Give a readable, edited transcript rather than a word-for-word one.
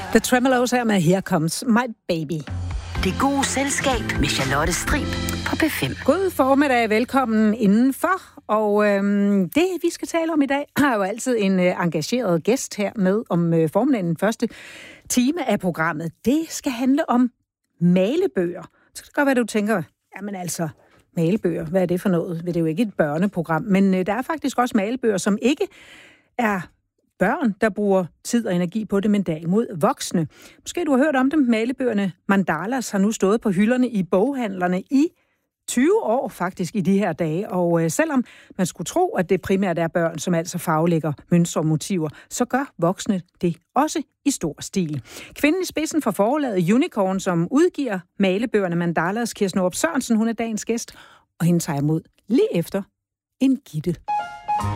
The Tremolos her med Here Comes My Baby. Det gode selskab med Charlotte Strib på P5. God formiddag, velkommen indenfor. Og det, vi skal tale om i dag, har jo altid en engageret gæst her med om formiddagen. Den første time af programmet. Det skal handle om malebøger. Så kan det godt være, du tænker, jamen altså, malebøger, hvad er det for noget? Det er jo ikke et børneprogram, men der er faktisk også malebøger, som ikke er børn, der bruger tid og energi på det, men derimod voksne. Måske du har hørt om dem. Malebøgerne Mandalas har nu stået på hylderne i boghandlerne i 20 år faktisk i de her dage. Og selvom man skulle tro, at det primært er børn, som altså farvelægger mønstre og motiver, så gør voksne det også i stor stil. Kvinden i spidsen for forlaget Unicorn, som udgiver malebøgerne Mandalas, Kirsten Orup Sørensen, hun er dagens gæst, og hende tager imod lige efter en Gitte.